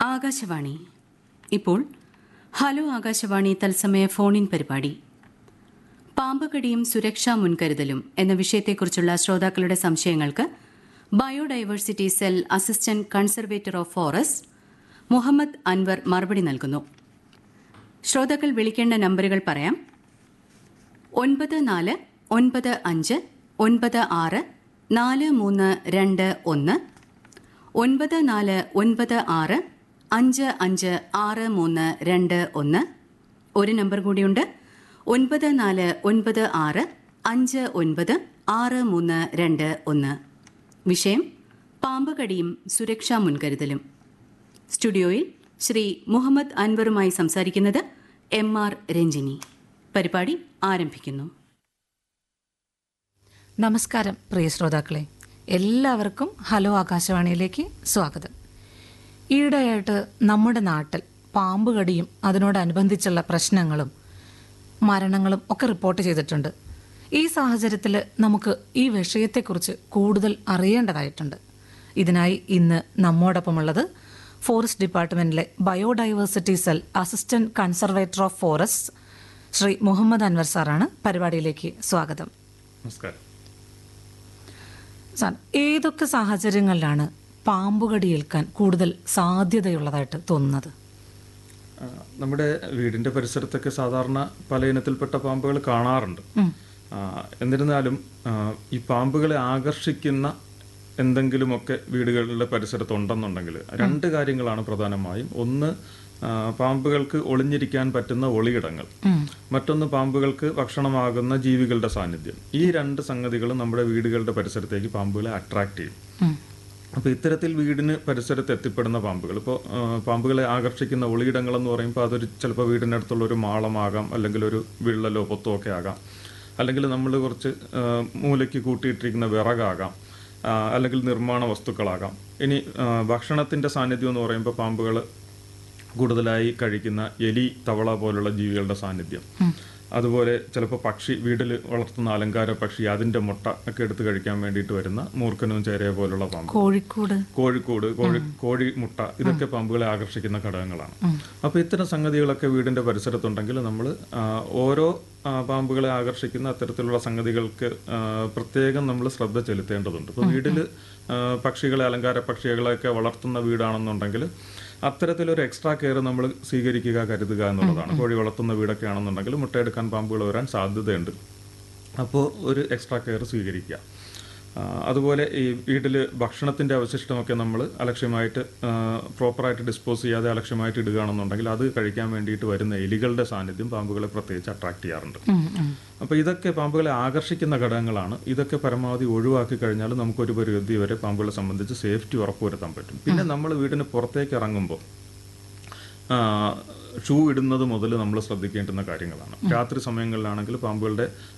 ആകാശവാണി. ഇപ്പോൾ ഹലോ ആകാശവാണി തത്സമയ ഫോണിൻ പരിപാടി. പാമ്പുകടിയും സുരക്ഷാ മുൻകരുതലും എന്ന വിഷയത്തെക്കുറിച്ചുള്ള ശ്രോതാക്കളുടെ സംശയങ്ങൾക്ക് biodiversity cell assistant conservator of forest Muhammad Anwar മറുപടി നൽകുന്നു. ശ്രോതാക്കൾ വിളിക്കേണ്ട നമ്പറുകൾ പറയാം. 9495464321 9496556321. ഒരു നമ്പർ കൂടിയുണ്ട്, 9496596321. വിഷയം പാമ്പുകടിയും സുരക്ഷാ മുൻകരുതലും. സ്റ്റുഡിയോയിൽ ശ്രീ മുഹമ്മദ് അൻവറുമായി സംസാരിക്കുന്നത് MR രഞ്ജിനി. പരിപാടി ആരംഭിക്കുന്നു. നമസ്കാരം പ്രിയ ശ്രോതാക്കളെ, എല്ലാവർക്കും ഹലോ ആകാശവാണിയിലേക്ക് സ്വാഗതം. ഈയിടെയായിട്ട് നമ്മുടെ നാട്ടിൽ പാമ്പുകടിയും അതിനോടനുബന്ധിച്ചുള്ള പ്രശ്നങ്ങളും മരണങ്ങളും ഒക്കെ റിപ്പോർട്ട് ചെയ്തിട്ടുണ്ട്. ഈ സാഹചര്യത്തിൽ നമുക്ക് ഈ വിഷയത്തെക്കുറിച്ച് കൂടുതൽ അറിയേണ്ടതായിട്ടുണ്ട്. ഇതിനായി ഇന്ന് നമ്മോടൊപ്പമുള്ളത് forest ഡിപ്പാർട്ട്മെന്റിലെ biodiversity cell assistant conservator of forest Shri Muhammad Anwar സാറാണ്. പരിപാടിയിലേക്ക് സ്വാഗതം. നമസ്കാരം സാർ, ഏതൊക്കെ സാഹചര്യങ്ങളിലാണ് പാമ്പുകടിയേൽക്കാൻ കൂടുതൽ സാധ്യതയുള്ളതായിട്ട് തോന്നുന്നത്? നമ്മുടെ വീടിന്റെ പരിസരത്തൊക്കെ സാധാരണ പല ഇനത്തിൽപ്പെട്ട പാമ്പുകൾ കാണാറുണ്ട്. എന്നിരുന്നാലും ഈ പാമ്പുകളെ ആകർഷിക്കുന്ന എന്തെങ്കിലുമൊക്കെ വീടുകളുടെ പരിസരത്തുണ്ടെന്നുണ്ടെങ്കിൽ രണ്ട് കാര്യങ്ങളാണ് പ്രധാനമായും. ഒന്ന്, പാമ്പുകൾക്ക് ഒളിഞ്ഞിരിക്കാൻ പറ്റുന്ന ഒളിയിടങ്ങൾ. മറ്റൊന്ന്, പാമ്പുകൾക്ക് ഭക്ഷണമാകുന്ന ജീവികളുടെ സാന്നിധ്യം. ഈ രണ്ട് സംഗതികളും നമ്മുടെ വീടുകളുടെ പരിസരത്തേക്ക് പാമ്പുകളെ അട്രാക്ട് ചെയ്യും. അപ്പോൾ ഇത്തരത്തിൽ വീടിന് പരിസരത്ത് എത്തിപ്പെടുന്ന പാമ്പുകൾ, ഇപ്പോൾ പാമ്പുകളെ ആകർഷിക്കുന്ന ഒളിയിടങ്ങൾ എന്ന് പറയുമ്പോൾ അതൊരു ചിലപ്പോൾ വീടിനടുത്തുള്ള ഒരു മാളമാകാം, അല്ലെങ്കിൽ ഒരു വിള്ളലോ പൊത്തോ ഒക്കെ ആകാം, അല്ലെങ്കിൽ നമ്മൾ കുറച്ച് മൂലയ്ക്ക് കൂട്ടിയിട്ടിരിക്കുന്ന വിറകാകാം, അല്ലെങ്കിൽ നിർമ്മാണ വസ്തുക്കളാകാം. ഇനി ഭക്ഷണത്തിൻ്റെ സാന്നിധ്യം എന്ന് പറയുമ്പോൾ പാമ്പുകൾ കൂടുതലായി കഴിക്കുന്ന എലി, തവള പോലുള്ള ജീവികളുടെ സാന്നിധ്യം. അതുപോലെ ചിലപ്പോൾ പക്ഷി, വീട്ടിൽ വളർത്തുന്ന അലങ്കാര പക്ഷി, അതിൻ്റെ മുട്ട ഒക്കെ എടുത്ത് കഴിക്കാൻ വേണ്ടിയിട്ട് വരുന്ന മൂർഖനും ചേരയ പോലുള്ള പാമ്പ്, കോഴി മുട്ട, ഇതൊക്കെ പാമ്പുകളെ ആകർഷിക്കുന്ന ഘടകങ്ങളാണ്. അപ്പോൾ ഇത്തരം സംഗതികളൊക്കെ വീടിൻ്റെ പരിസരത്തുണ്ടെങ്കിൽ നമ്മൾ ഓരോ പാമ്പുകളെ ആകർഷിക്കുന്ന അത്തരത്തിലുള്ള സംഗതികൾക്ക് പ്രത്യേകം നമ്മൾ ശ്രദ്ധ ചെലുത്തേണ്ടതുണ്ട്. ഇപ്പോൾ വീട്ടിൽ പക്ഷികളെ, അലങ്കാര പക്ഷികളെയൊക്കെ വളർത്തുന്ന വീടാണെന്നുണ്ടെങ്കിൽ അത്തരത്തിലൊരു എക്സ്ട്രാ കെയർ നമ്മൾ സ്വീകരിക്കുക, കരുതുക എന്നുള്ളതാണ്. കോഴി വളർത്തുന്ന വീടൊക്കെ ആണെന്നുണ്ടെങ്കിൽ മുട്ടയെടുക്കാൻ പാമ്പുകൾ വരാൻ സാധ്യതയുണ്ട്. അപ്പോൾ ഒരു എക്സ്ട്രാ കെയർ സ്വീകരിക്കുക. അതുപോലെ ഈ വീട്ടിൽ ഭക്ഷണത്തിൻ്റെ അവശിഷ്ടമൊക്കെ നമ്മൾ അലക്ഷ്യമായിട്ട് പ്രോപ്പറായിട്ട് ഡിസ്പോസ് ചെയ്യാതെ അലക്ഷ്യമായിട്ട് ഇടുകയാണെന്നുണ്ടെങ്കിൽ അത് കഴിക്കാൻ വേണ്ടിയിട്ട് വരുന്ന എലികളുടെ സാന്നിധ്യം പാമ്പുകളെ പ്രത്യേകിച്ച് അട്രാക്ട് ചെയ്യാറുണ്ട്. അപ്പോൾ ഇതൊക്കെ പാമ്പുകളെ ആകർഷിക്കുന്ന ഘടകങ്ങളാണ്. ഇതൊക്കെ പരമാവധി ഒഴിവാക്കി കഴിഞ്ഞാൽ നമുക്കൊരു പരിധി വരെ പാമ്പുകളെ സംബന്ധിച്ച് സേഫ്റ്റി ഉറപ്പുവരുത്താൻ പറ്റും. പിന്നെ നമ്മൾ വീടിന് പുറത്തേക്ക് ഇറങ്ങുമ്പോൾ ഷൂ ഇടുന്നത് മുതൽ നമ്മൾ ശ്രദ്ധിക്കേണ്ടുന്ന കാര്യങ്ങളാണ്. രാത്രി സമയങ്ങളിലാണെങ്കിൽ പാമ്പുകളുടെ